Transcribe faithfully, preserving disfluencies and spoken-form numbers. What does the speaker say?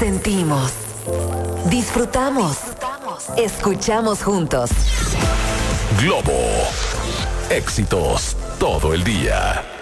Sentimos, disfrutamos, escuchamos juntos. Globo. Éxitos todo el día.